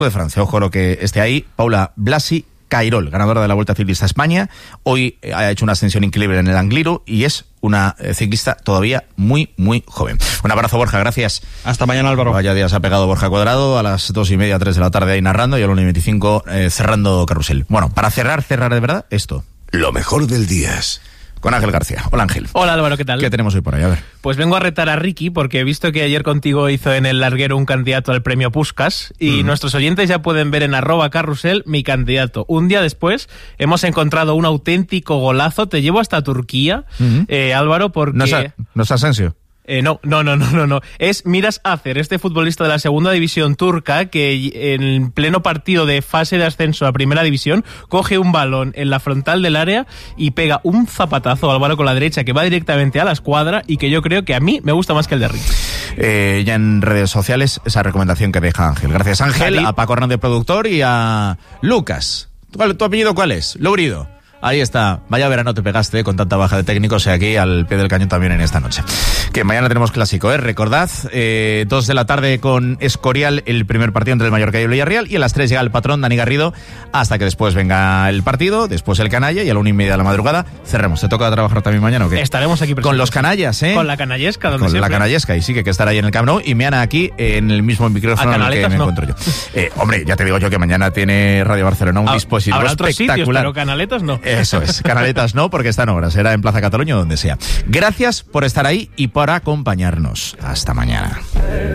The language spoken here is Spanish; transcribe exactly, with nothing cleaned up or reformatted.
de Francia. Ojo lo que esté ahí. Paula Blasi Cairol, ganadora de la Vuelta Ciclista a España. Hoy ha hecho una ascensión increíble en el Angliru y es una ciclista todavía muy, muy joven. Un abrazo, Borja, gracias. Hasta mañana, Álvaro. Vaya día se ha pegado Borja Cuadrado, a las dos y media, tres de la tarde ahí narrando, y a las una y veinticinco eh, cerrando Carrusel. Bueno, para cerrar, cerrar de verdad, esto. Lo mejor del día. Con Ángel García. Hola, Ángel. Hola, Álvaro, ¿qué tal? ¿Qué tenemos hoy por ahí? A ver. Pues vengo a retar a Ricky porque he visto que ayer contigo hizo en el larguero un candidato al premio Puskás y mm. nuestros oyentes ya pueden ver en arroba carrusel mi candidato. Un día después hemos encontrado un auténtico golazo. Te llevo hasta Turquía, mm-hmm. eh, Álvaro, porque... ¿No es, a, ¿no es Asensio? Eh, no, no, no, no, no, no. Es Miras Acer, este futbolista de la segunda división turca que en pleno partido de fase de ascenso a primera división coge un balón en la frontal del área y pega un zapatazo, Álvaro, con la derecha que va directamente a la escuadra y que yo creo que a mí me gusta más que el de Ricky. Eh, ya en redes sociales esa recomendación que deja Ángel. Gracias, Ángel, Jali. A Paco Hernández, productor, y a Lucas. ¿Tu, tu apellido cuál es? Lourido. Ahí está. Vaya verano te pegaste con tanta baja de técnicos, y aquí al pie del cañón también en esta noche. Que mañana tenemos clásico, ¿eh? Recordad, eh, dos de la tarde con Escorial, el primer partido entre el Mallorca y el Villarreal, y a las tres llega el patrón Dani Garrido, hasta que después venga el partido, después el canalla, y a la una y media de la madrugada cerremos. ¿Te toca trabajar también mañana o qué? Estaremos aquí presentes. Con los canallas, ¿eh? Con la canallesca, donde Con siempre. la canallesca, y sí que hay que estar ahí en el Camp Nou, y me han aquí en el mismo micrófono en el que me no. encuentro yo. Eh, hombre, ya te digo yo que mañana tiene Radio Barcelona un ah, dispositivo habrá espectacular. Otros sitios, pero canaletas no. Eso es, canaletas no, porque está en obras, será en Plaza Cataluña o donde sea. Gracias por estar ahí y por acompañarnos. Hasta mañana.